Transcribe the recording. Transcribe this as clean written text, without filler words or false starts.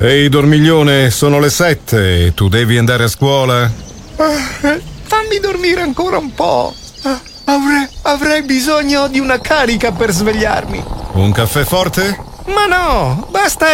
Ehi, dormiglione, sono le 7. Tu devi andare a scuola? Fammi dormire ancora un po'. Avrei bisogno di una carica per svegliarmi. Un caffè forte? Ma no, basta